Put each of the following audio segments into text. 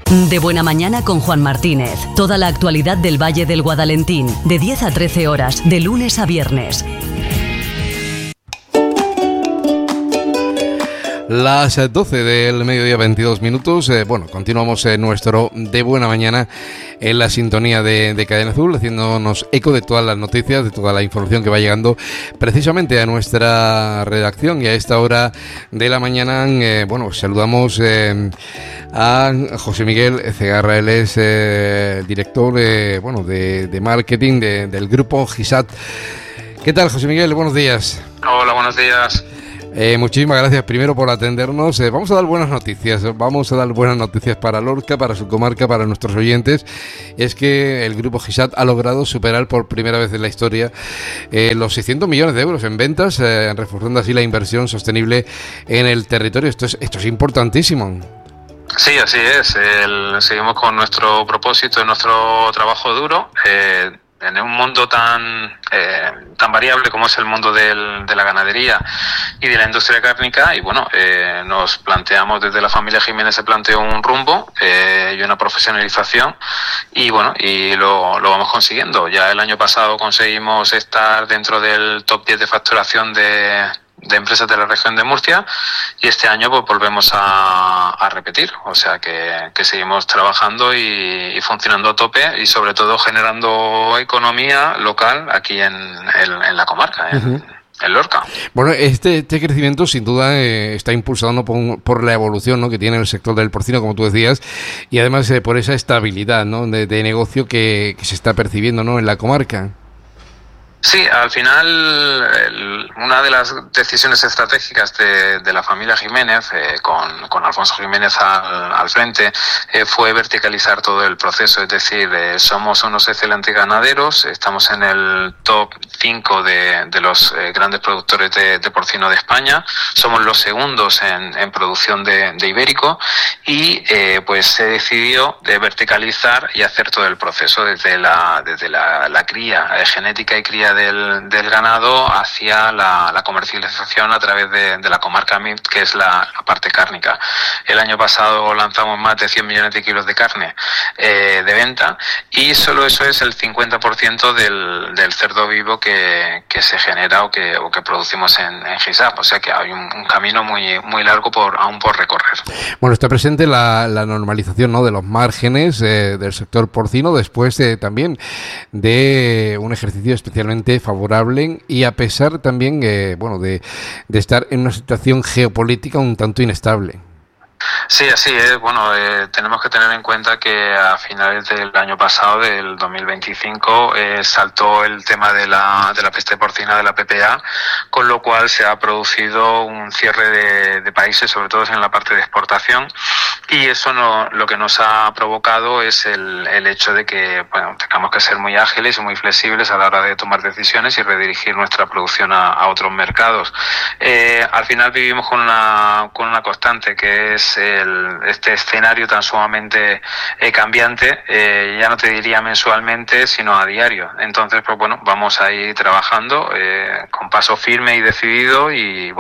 De Buena Mañana con Juan Martínez. Toda la actualidad del Valle del Guadalentín, de 10 a 13 horas, de lunes a viernes. Las 12 del mediodía, 22 minutos. Continuamos nuestro De Buena Mañana en la sintonía de Cadena Azul, haciéndonos eco de todas las noticias, de toda la información que va llegando precisamente a nuestra redacción. Y a esta hora de la mañana, saludamos a José Miguel Cegarra. Él es director de marketing del grupo GISAT. ¿Qué tal, José Miguel? Buenos días. Hola, buenos días. Muchísimas gracias primero por atendernos. Vamos a dar buenas noticias para Lorca, para su comarca, para nuestros oyentes. Es que el grupo GISAT ha logrado superar por primera vez en la historia los 600 millones de euros en ventas, reforzando así la inversión sostenible en el territorio. Esto es importantísimo. Sí, así es. Seguimos con nuestro propósito y nuestro trabajo duro. En un mundo tan variable como es el mundo de la ganadería y de la industria cárnica, y nos planteamos desde la familia Jiménez, se planteó un rumbo y una profesionalización, y lo vamos consiguiendo. Ya el año pasado conseguimos estar dentro del top 10 de facturación de empresas de la región de Murcia, y este año pues volvemos a repetir, o sea que seguimos trabajando y funcionando a tope, y sobre todo generando economía local aquí en la comarca, en Lorca. Bueno, este crecimiento sin duda está impulsado, ¿no?, por la evolución, ¿no?, que tiene el sector del porcino, como tú decías, y además por esa estabilidad, ¿no?, de negocio que se está percibiendo, ¿no?, en la comarca. Sí, al final una de las decisiones estratégicas de la familia Jiménez, con Alfonso Jiménez al frente, fue verticalizar todo el proceso. Es decir, somos unos excelentes ganaderos, estamos en el top 5 de los grandes productores de porcino de España, somos los segundos en producción de ibérico, y pues se decidió de verticalizar y hacer todo el proceso desde la cría genética y cría del ganado hacia la comercialización a través de la comarca MIP, que es la parte cárnica. El año pasado lanzamos más de 100 millones de kilos de carne de venta, y solo eso es el 50% del cerdo vivo que se genera o que producimos en GISAP, o sea que hay un camino muy largo aún por recorrer. Bueno, está presente la normalización, ¿no?, de los márgenes del sector porcino, después también de un ejercicio especialmente favorable, y a pesar también de estar en una situación geopolítica un tanto inestable. Sí, así es. Tenemos que tener en cuenta que a finales del año pasado, del 2025, saltó el tema de la peste porcina, de la PPA, con lo cual se ha producido un cierre de países, sobre todo en la parte de exportación, y eso lo que nos ha provocado es el hecho de que tengamos que ser muy ágiles y muy flexibles a la hora de tomar decisiones y redirigir nuestra producción a otros mercados. Al final vivimos con una constante, que es este escenario tan sumamente cambiante, ya no te diría mensualmente, sino a diario. Entonces, vamos a ir trabajando con paso firme y decidido, y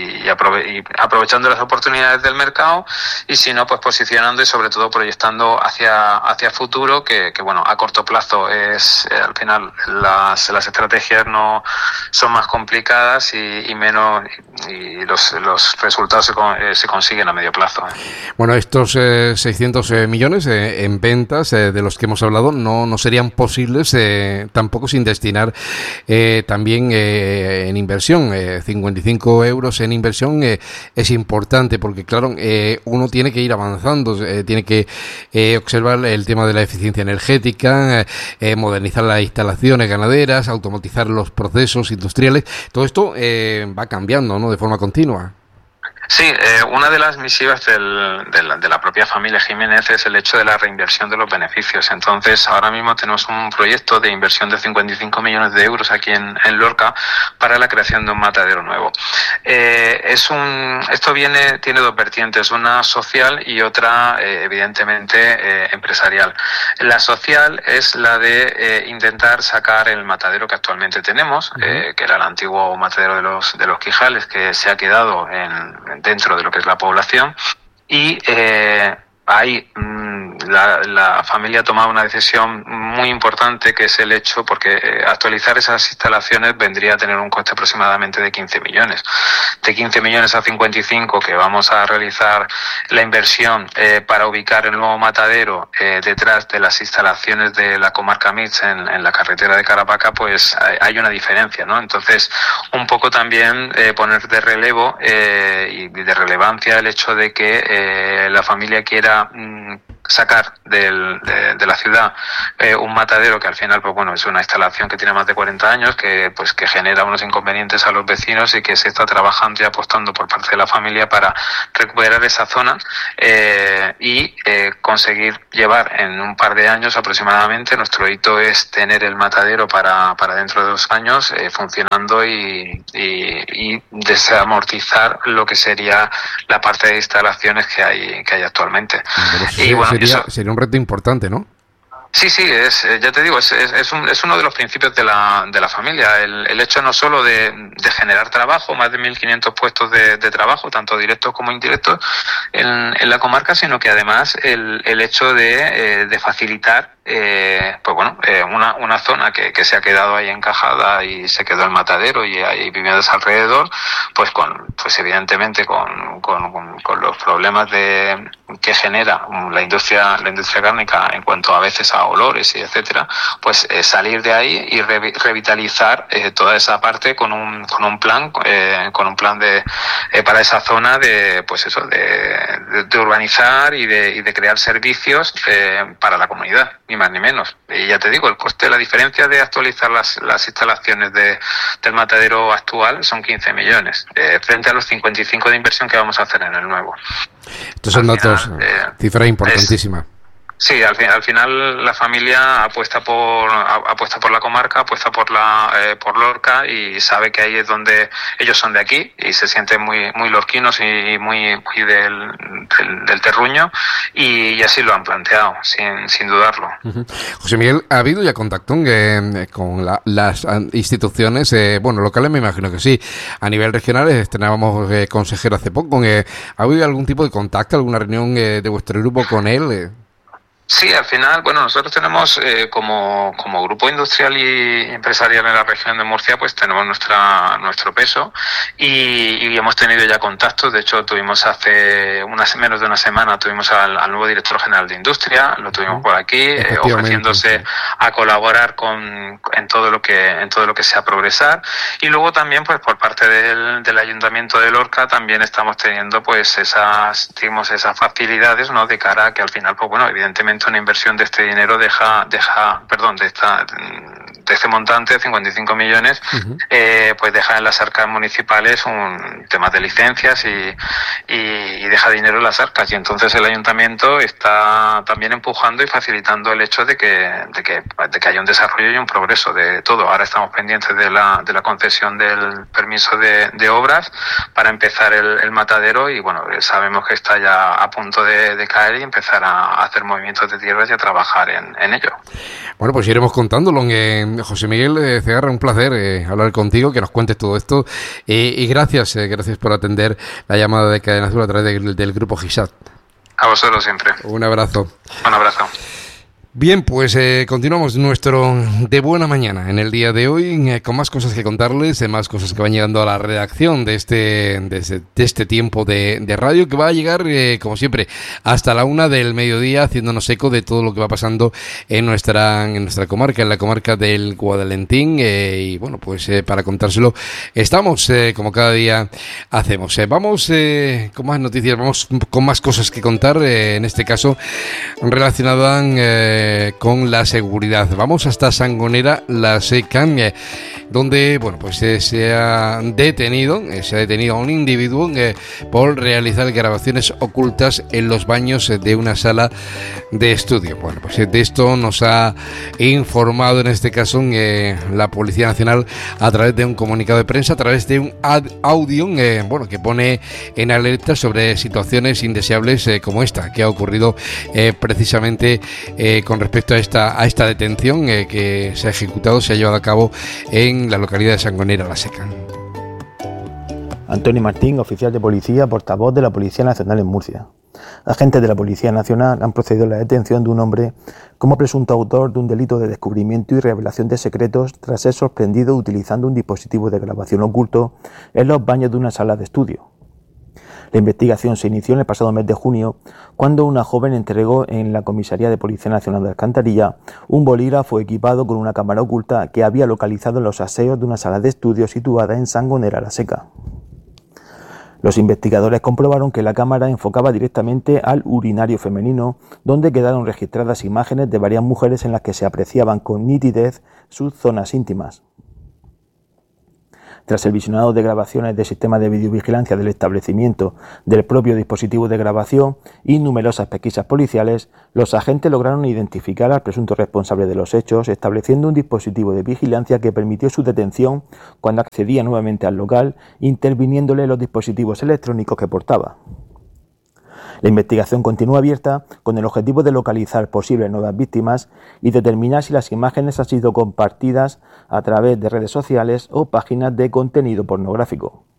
aprovechando las oportunidades del mercado, y si no, pues posicionando y sobre todo proyectando hacia futuro, que a corto plazo es al final las estrategias no son más complicadas y menos, y los resultados se consiguen a medio plazo. Bueno, estos 600 millones en ventas de los que hemos hablado no serían posibles tampoco sin destinar también en inversión. 55 euros en inversión es importante, porque claro, uno tiene que ir avanzando, tiene que observar el tema de la eficiencia energética, modernizar las instalaciones ganaderas, automatizar los procesos industriales. Todo esto va cambiando, ¿no?, de forma continua. Sí, una de las misivas de la propia familia Jiménez es el hecho de la reinversión de los beneficios. Entonces, ahora mismo tenemos un proyecto de inversión de 55 millones de euros aquí en Lorca para la creación de un matadero nuevo. Esto tiene dos vertientes, una social y otra evidentemente empresarial. La social es la de intentar sacar el matadero que actualmente tenemos, que era el antiguo matadero de los Quijales, que se ha quedado dentro de lo que es la población, y ahí la familia ha tomado una decisión muy importante, que es el hecho, porque actualizar esas instalaciones vendría a tener un coste aproximadamente de 15 millones. De 15 millones a 55 que vamos a realizar la inversión para ubicar el nuevo matadero detrás de las instalaciones de la comarca Mix en la carretera de Caravaca, pues hay una diferencia, ¿no? Entonces, un poco también poner de relevo y de relevancia el hecho de que la familia quiera sacar de la ciudad un matadero que al final, pues bueno, es una instalación que tiene más de 40 años, que genera unos inconvenientes a los vecinos, y que se está trabajando y apostando por parte de la familia para recuperar esa zona y conseguir llevar en un par de años aproximadamente. Nuestro hito es tener el matadero para dentro de 2 años funcionando y desamortizar lo que sería la parte de instalaciones que hay actualmente. Y bueno, sería un reto importante, ¿no? Sí, ya te digo, es uno de los principios de la familia, el hecho no solo de generar trabajo, más de 1.500 puestos de trabajo, tanto directos como indirectos en la comarca, sino que además el hecho de facilitar una zona que se ha quedado ahí encajada, y se quedó el matadero y hay viviendas alrededor, pues evidentemente con los problemas que genera la industria cárnica en cuanto a veces a olores y etcétera, pues salir de ahí y revitalizar toda esa parte con un plan para esa zona de urbanizar y de crear servicios para la comunidad, ni más ni menos. Y ya te digo, el coste, la diferencia de actualizar las instalaciones del matadero actual son 15 millones frente a los 55 de inversión que vamos a hacer en el nuevo. Estos son datos, cifra importantísima. Sí, al final la familia apuesta por la comarca, apuesta por Lorca, y sabe que ahí es donde ellos son de aquí y se sienten muy lorquinos y muy del terruño, y así lo han planteado, sin dudarlo. Uh-huh. José Miguel, ¿ha habido ya contacto con las instituciones, locales? Me imagino que sí. A nivel regional estrenábamos consejero hace poco. ¿Ha habido algún tipo de contacto, alguna reunión de vuestro grupo con él? Sí, al final, nosotros tenemos como grupo industrial y empresarial en la región de Murcia, pues tenemos nuestro peso y hemos tenido ya contactos. De hecho, tuvimos hace menos de una semana tuvimos al nuevo director general de Industria, lo tuvimos por aquí, ofreciéndose a colaborar en todo lo que sea progresar. Y luego también, pues por parte del Ayuntamiento de Lorca, también estamos teniendo pues esas facilidades, ¿no?, de cara a que al final, pues bueno, evidentemente una inversión de este dinero de este montante de 55 millones, uh-huh, pues deja en las arcas municipales un tema de licencias y deja dinero en las arcas, y entonces el ayuntamiento está también empujando y facilitando el hecho de que haya un desarrollo y un progreso de todo. Ahora estamos pendientes de la concesión del permiso de obras para empezar el matadero, y bueno, sabemos que está ya a punto de caer y empezar a hacer movimientos de tierras y a trabajar en ello. Bueno, pues iremos contándolo. José Miguel Cegarra, un placer hablar contigo, que nos cuentes todo esto, y gracias por atender la llamada de Cadena Azul a través del grupo GISAT. A vosotros siempre. Un abrazo. Un abrazo. Bien, pues continuamos nuestro De Buena Mañana en el día de hoy, con más cosas que contarles, más cosas que van llegando a la redacción de este tiempo de radio, que va a llegar, como siempre, hasta la 1 del mediodía, haciéndonos eco de todo lo que va pasando en nuestra comarca, en la comarca del Guadalentín, y bueno, pues para contárselo estamos, como cada día hacemos. Vamos con más noticias, vamos con más cosas que contar, en este caso relacionadas con la seguridad. Vamos hasta Sangonera La Seca, donde se ha detenido a un individuo por realizar grabaciones ocultas en los baños de una sala de estudio. Bueno, pues de esto nos ha informado en este caso la Policía Nacional a través de un comunicado de prensa, a través de un audio que pone en alerta sobre situaciones indeseables como esta que ha ocurrido precisamente con respecto a esta detención que se ha llevado a cabo en la localidad de Sangonera La Seca. Antonio Martín, oficial de policía, portavoz de la Policía Nacional en Murcia. Agentes de la Policía Nacional han procedido a la detención de un hombre como presunto autor de un delito de descubrimiento y revelación de secretos tras ser sorprendido utilizando un dispositivo de grabación oculto en los baños de una sala de estudio. La investigación se inició en el pasado mes de junio, cuando una joven entregó en la Comisaría de Policía Nacional de Alcantarilla un bolígrafo equipado con una cámara oculta que había localizado en los aseos de una sala de estudio situada en Sangonera la Seca. Los investigadores comprobaron que la cámara enfocaba directamente al urinario femenino, donde quedaron registradas imágenes de varias mujeres en las que se apreciaban con nitidez sus zonas íntimas. Tras el visionado de grabaciones del sistema de videovigilancia del establecimiento, del propio dispositivo de grabación y numerosas pesquisas policiales, los agentes lograron identificar al presunto responsable de los hechos, estableciendo un dispositivo de vigilancia que permitió su detención cuando accedía nuevamente al local, interviniéndole los dispositivos electrónicos que portaba. La investigación continúa abierta con el objetivo de localizar posibles nuevas víctimas y determinar si las imágenes han sido compartidas a través de redes sociales o páginas de contenido pornográfico.